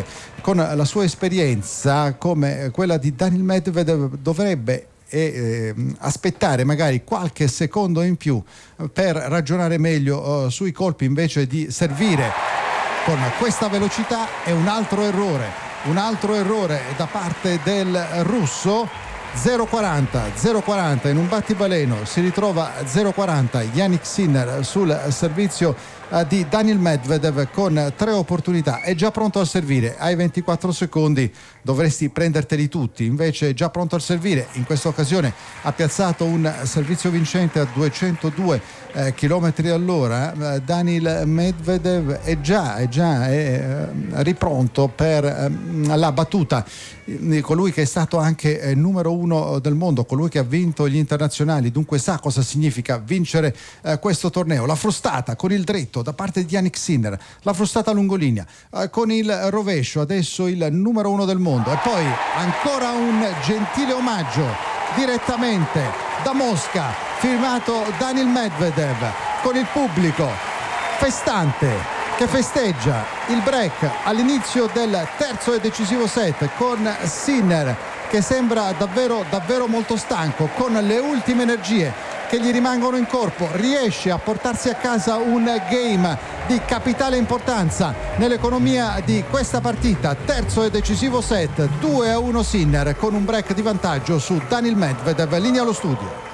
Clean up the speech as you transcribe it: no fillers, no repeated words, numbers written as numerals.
giocatore con la sua esperienza come quella di Daniil Medvedev dovrebbe aspettare magari qualche secondo in più per ragionare meglio sui colpi invece di servire con questa velocità. È un altro errore da parte del russo. 0,40 in un battibaleno, si ritrova 0,40 Jannik Sinner sul servizio di Daniil Medvedev con 3 opportunità. È già pronto a servire, hai 24 secondi, dovresti prenderteli tutti, invece è già pronto a servire. In questa occasione ha piazzato un servizio vincente a 202 km all'ora. Daniil Medvedev è già ripronto per la battuta. Colui che è stato anche numero 1 del mondo, colui che ha vinto gli internazionali, dunque sa cosa significa vincere questo torneo. La frustata con il dritto da parte di Jannik Sinner, la frustata lungolinea con il rovescio, adesso il numero 1 del mondo. E poi ancora un gentile omaggio direttamente da Mosca, firmato Daniil Medvedev, con il pubblico festante che festeggia il break all'inizio del terzo e decisivo set, con Sinner che sembra davvero molto stanco, con le ultime energie che gli rimangono in corpo, riesce a portarsi a casa un game di capitale importanza nell'economia di questa partita. Terzo e decisivo set, 2-1 Sinner, con un break di vantaggio su Daniil Medvedev. Linea allo studio.